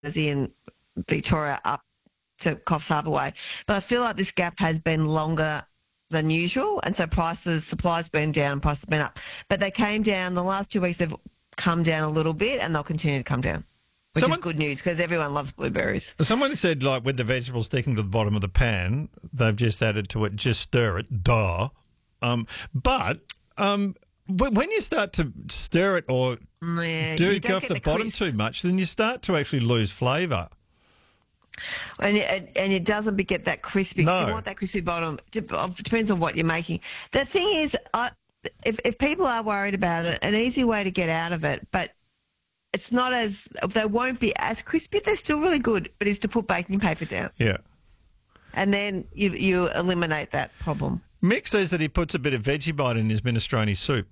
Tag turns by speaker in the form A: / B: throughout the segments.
A: Jersey and Victoria up to Coffs Harbour way. But I feel like this gap has been longer than usual, and so supply's been down, prices have been up. But they came down the last 2 weeks. They've come down a little bit, and they'll continue to come down, which is good news because everyone loves blueberries.
B: Someone said, like, with the vegetables sticking to the bottom of the pan, they've just added to it, just stir it, duh. But when you start to stir it or do go off the bottom too much, then you start to actually lose flavour.
A: And it doesn't get that crispy. No. You want that crispy bottom. It depends on what you're making. The thing is, if people are worried about it, an easy way to get out of it, but it's not they won't be as crispy. They're still really good, but is to put baking paper down.
B: Yeah.
A: And then you eliminate that problem.
B: Mick says that he puts a bit of Vegemite in his minestrone soup.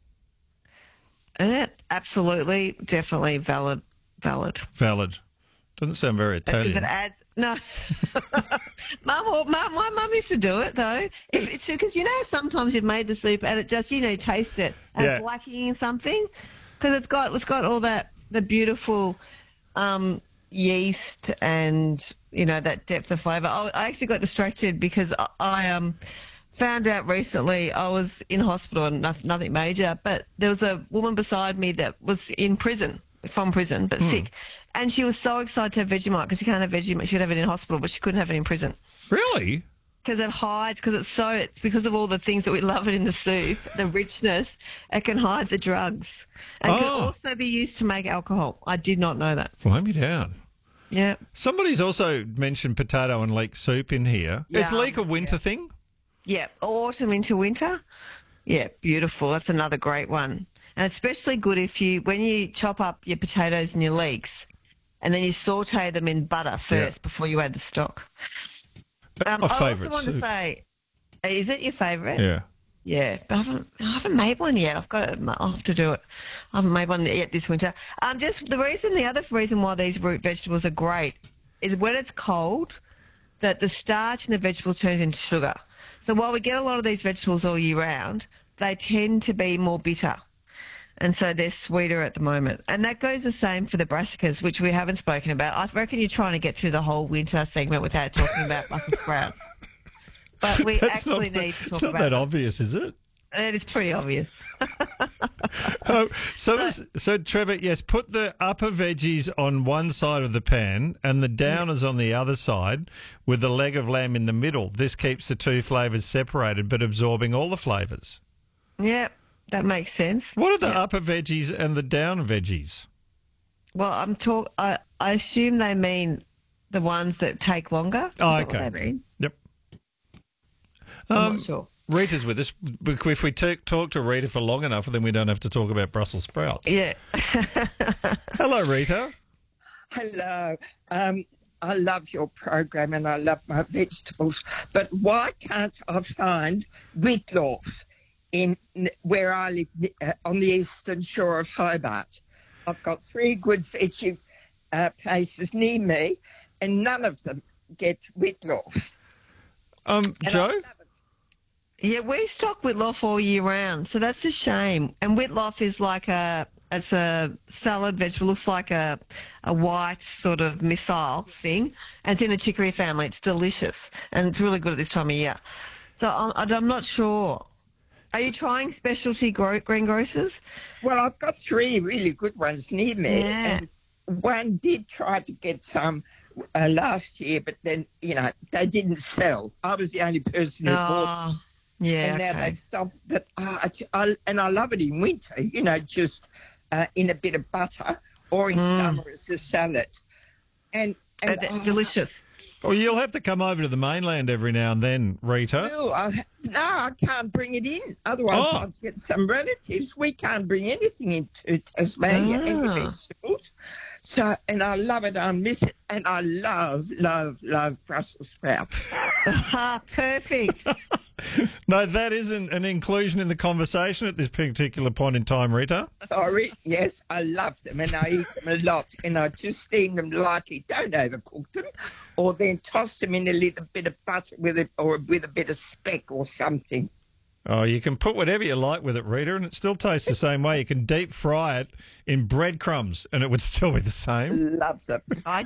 A: Absolutely, definitely valid.
B: Doesn't sound very Italian.
A: It adds, no. My mum used to do it, though. It's because, sometimes you've made the soup and it just, taste it and it's lacking something because it's got all the beautiful yeast and, that depth of flavour. I actually got distracted because I found out recently I was in hospital and nothing major, but there was a woman beside me that was from prison, but sick. And she was so excited to have Vegemite because she can't have Vegemite. She could have it in hospital, but she couldn't have it in prison.
B: Really?
A: Because it hides, it's because of all the things that we love it in the soup, the richness, it can hide the drugs. And can also be used to make alcohol. I did not know that.
B: Flow me down.
A: Yeah.
B: Somebody's also mentioned potato and leek soup in here. Yeah, is leek a winter thing?
A: Yeah, autumn into winter. Yeah, beautiful. That's another great one. And especially good when you chop up your potatoes and your leeks and then you saute them in butter first before you add the stock.
B: My favourite
A: I also want to say, is it your favourite?
B: Yeah.
A: Yeah, but I haven't made one yet. I'll have to do it. I haven't made one yet this winter. The other reason why these root vegetables are great is when it's cold, that the starch in the vegetables turns into sugar. So while we get a lot of these vegetables all year round, they tend to be more bitter. And so they're sweeter at the moment. And that goes the same for the brassicas, which we haven't spoken about. I reckon you're trying to get through the whole winter segment without talking about Brussels sprouts. But we need to talk about it.
B: It's not that obvious, is it?
A: It is pretty obvious.
B: So Trevor, yes, put the upper veggies on one side of the pan and the downers on the other side with the leg of lamb in the middle. This keeps the two flavours separated but absorbing all the flavours.
A: Yeah, that makes sense.
B: What are the upper veggies and the down veggies?
A: Well, I assume they mean the ones that take longer.
B: Oh, okay.
A: What they mean?
B: Yep.
A: I'm not sure.
B: Rita's with us. If we talk to Rita for long enough, then we don't have to talk about Brussels sprouts.
A: Yeah.
B: Hello, Rita.
C: Hello. I love your program and I love my vegetables, but why can't I find wheatloaf in where I live on the eastern shore of Hobart? I've got 3 good veggie places near me, and none of them get wheatloaf.
B: Joe?
A: Yeah, we stock wheatloaf all year round, so that's a shame. And wheatloaf is it's a salad vegetable, looks like a white sort of missile thing, and it's in the chicory family. It's delicious, and it's really good at this time of year. So I'm not sure. Are you trying specialty greengrocers?
C: Well, I've got 3 really good ones near me, and one did try to get some last year, but then, they didn't sell. I was the only person who bought them.
A: Yeah,
C: and now they've stopped. But I love it in winter, just in a bit of butter, or in summer as a salad. And
A: delicious.
B: Well, you'll have to come over to the mainland every now and then, Rita.
C: No, I can't bring it in. Otherwise, I'll get some relatives. We can't bring anything into Tasmania, any vegetables. So, and I love it. I miss it. And I love, love, love Brussels sprouts.
A: Perfect.
B: No, that isn't an inclusion in the conversation at this particular point in time, Rita.
C: Sorry. Yes, I love them and I eat them a lot. And I just steam them lightly. Don't overcook them. Or then toss them in a little bit of butter with it, or with a bit of speck or something.
B: Oh, you can put whatever you like with it, Rita, and it still tastes the same way. You can deep fry it in breadcrumbs and it would still be the same.
C: Love them.